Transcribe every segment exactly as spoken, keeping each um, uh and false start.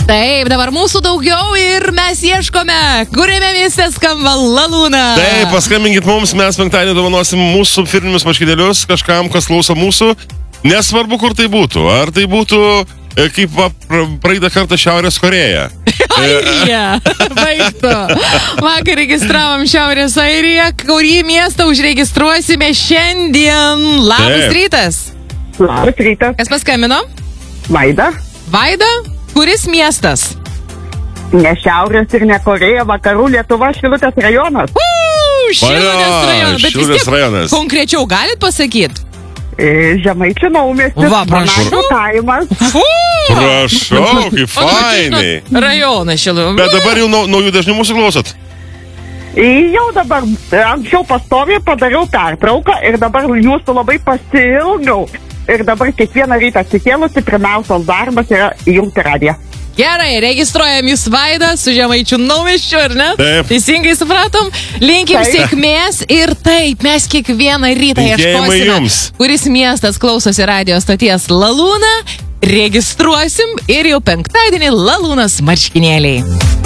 Taip, dabar mūsų daugiau ir mes ieškome, kuriame mieste skamba Lalūna. Taip, paskambinkit mums, mes penktadienį dovanosim mūsų firminius marškinėlius kažkam, kas klauso mūsų. Nesvarbu, kur tai būtų. Ar tai būtų, e, kaip va, pra- praeitą kartą Šiaurės Koreja. Airija, baigtų. Vakar registravom Šiaurės Airiją, kurį miestą užregistruosime šiandien. Labas Taip. rytas. Labas rytas, Kas paskambino? Vaida. Vaida, kuris miestas? Ne Šiaurės ir ne Koreja, vakarų Lietuva, Šilutės rajonas. Uuu, Šilutės Vaja, rajonas. Bet vis Šilutės tiek rajonas. konkrečiau galit pasakyti? E, Žemaičių naumiestis, Va, prašau. Banačių kaimas. Fū! Prašau, kaip O, nu, bet čia, fainai. žinot, Rajonas Šilutės. Bet dabar jau nau- naujų dažnių mūsų klausot. E, Jau dabar, e, anksčiau pastoviai padariau pertrauką ir dabar jūsų labai pasilgau. Ir dabar kiekvieną rytą atsikėlusi, pirmiausias darbas yra įjungti radiją. Gerai, registruojam jūs Vaidą su Žemaičių naumiesčiu, ar ne? Taip. Teisingai supratom. Linkim Taip. sėkmės ir taip, mes kiekvieną rytą Linkėjimai ieškosime, jums. kuris miestas klausosi radio stoties Lalūna. Registruosim ir jau penktadienį Lalūnas marškinėliai.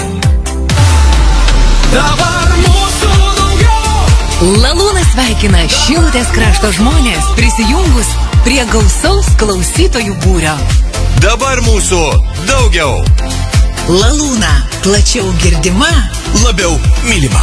Dabar mūsų daugiau. Lalūnas sveikina Šilutės krašto žmonės prisijungus prie gausaus klausytojų būrio. Dabar mūsų daugiau. Lalūna plačiau girdima. Labiau mylima.